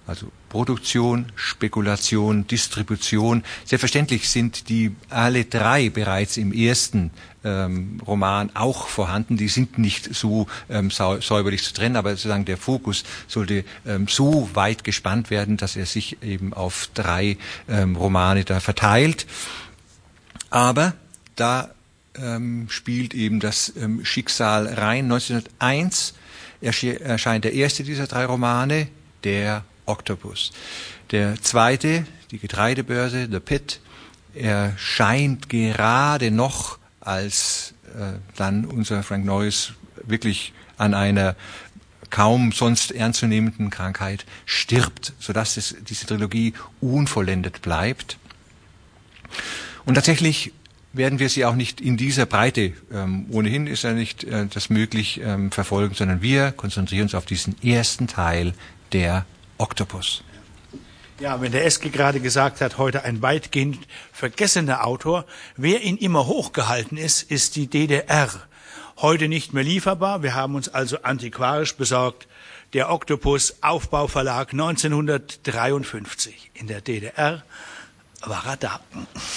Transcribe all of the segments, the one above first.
Also Produktion, Spekulation, Distribution. Selbstverständlich sind die alle drei bereits im ersten Roman auch vorhanden. Die sind nicht so säuberlich zu trennen, aber sozusagen der Fokus sollte so weit gespannt werden, dass er sich eben auf drei Romane da verteilt. Aber da spielt eben das Schicksal rein. 1901 erscheint der erste dieser drei Romane, der Oktopus. Der zweite, die Getreidebörse, The Pit, erscheint gerade noch, als dann unser Frank Noyes wirklich an einer kaum sonst ernstzunehmenden Krankheit stirbt, sodass diese Trilogie unvollendet bleibt. Und tatsächlich werden wir sie auch nicht in dieser Breite, ohnehin ist ja nicht das möglich, verfolgen, sondern wir konzentrieren uns auf diesen ersten Teil, der Oktopus. Ja, wenn der Eske gerade gesagt hat, heute ein weitgehend vergessener Autor, wer ihn immer hochgehalten ist die DDR. Heute nicht mehr lieferbar, wir haben uns also antiquarisch besorgt. Der Oktopus, Aufbauverlag 1953. In der DDR war er da.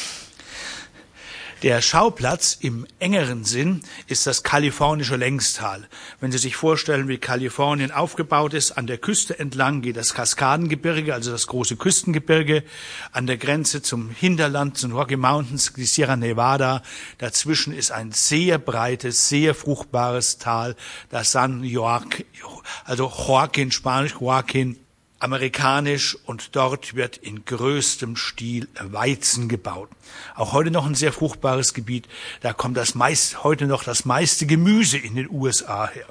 Der Schauplatz im engeren Sinn ist das kalifornische Längstal. Wenn Sie sich vorstellen, wie Kalifornien aufgebaut ist, an der Küste entlang geht das Kaskadengebirge, also das große Küstengebirge, an der Grenze zum Hinterland, zum Rocky Mountains, die Sierra Nevada. Dazwischen ist ein sehr breites, sehr fruchtbares Tal, das San Joaquin, also Joaquin, Spanisch Joaquin, amerikanisch, und dort wird in größtem Stil Weizen gebaut. Auch heute noch ein sehr fruchtbares Gebiet. Da kommt heute noch das meiste Gemüse in den USA her.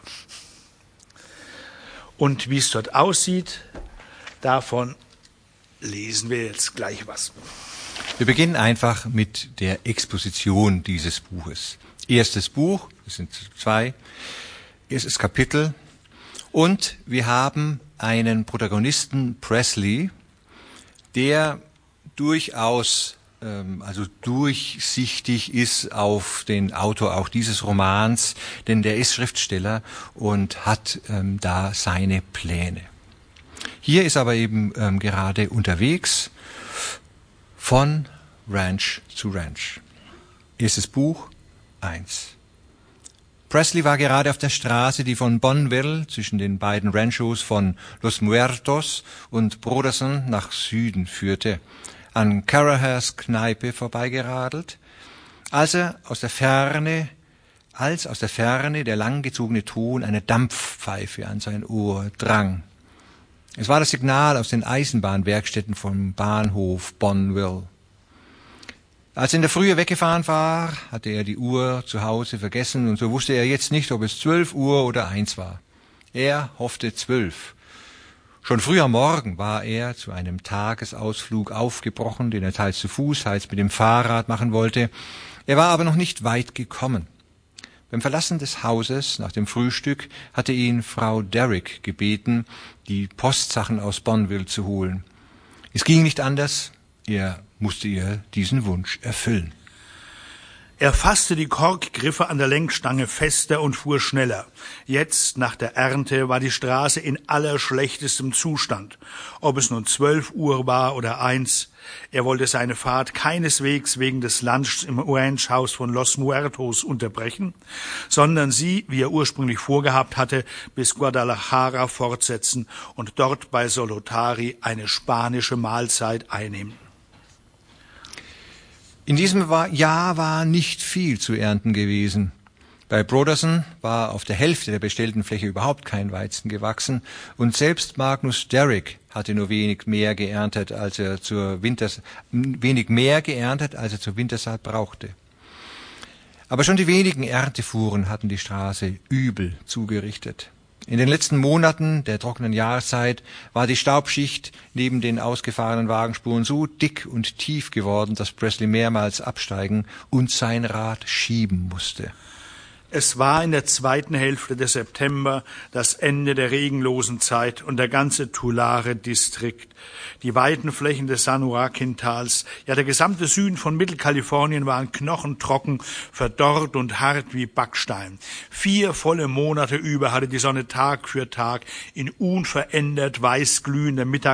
Und wie es dort aussieht, davon lesen wir jetzt gleich was. Wir beginnen einfach mit der Exposition dieses Buches. Erstes Buch, es sind zwei, erstes Kapitel, und wir haben einen Protagonisten, Presley, der durchaus durchsichtig ist auf den Autor auch dieses Romans, denn der ist Schriftsteller und hat da seine Pläne. Hier ist aber eben gerade unterwegs von Ranch zu Ranch. Erstes Buch, 1. Presley war gerade auf der Straße, die von Bonneville zwischen den beiden Ranchos von Los Muertos und Broderson nach Süden führte, an Carrahers Kneipe vorbeigeradelt, als aus der Ferne der langgezogene Ton einer Dampfpfeife an sein Ohr drang. Es war das Signal aus den Eisenbahnwerkstätten vom Bahnhof Bonneville. Als er in der Frühe weggefahren war, hatte er die Uhr zu Hause vergessen, und so wusste er jetzt nicht, ob es 12 Uhr oder 1 war. Er hoffte 12. Schon früh am Morgen war er zu einem Tagesausflug aufgebrochen, den er teils zu Fuß, teils mit dem Fahrrad machen wollte. Er war aber noch nicht weit gekommen. Beim Verlassen des Hauses nach dem Frühstück hatte ihn Frau Derrick gebeten, die Postsachen aus Bonneville zu holen. Es ging nicht anders, er musste ihr diesen Wunsch erfüllen. Er fasste die Korkgriffe an der Lenkstange fester und fuhr schneller. Jetzt, nach der Ernte, war die Straße in allerschlechtestem Zustand. Ob es nun 12 Uhr war oder 1, er wollte seine Fahrt keineswegs wegen des Lunchs im Ranchhaus von Los Muertos unterbrechen, sondern sie, wie er ursprünglich vorgehabt hatte, bis Guadalajara fortsetzen und dort bei Solotari eine spanische Mahlzeit einnehmen. In diesem Jahr war nicht viel zu ernten gewesen. Bei Broderson war auf der Hälfte der bestellten Fläche überhaupt kein Weizen gewachsen, und selbst Magnus Derrick hatte nur wenig mehr geerntet, als er zur Wintersaat brauchte. Aber schon die wenigen Erntefuhren hatten die Straße übel zugerichtet. In den letzten Monaten der trockenen Jahreszeit war die Staubschicht neben den ausgefahrenen Wagenspuren so dick und tief geworden, dass Presley mehrmals absteigen und sein Rad schieben musste. Es war in der zweiten Hälfte des September das Ende der regenlosen Zeit, und der ganze Tulare-Distrikt, die weiten Flächen des San Joaquin-Tals, ja der gesamte Süden von Mittelkalifornien waren knochentrocken, verdorrt und hart wie Backstein. 4 volle Monate über hatte die Sonne Tag für Tag in unverändert weißglühender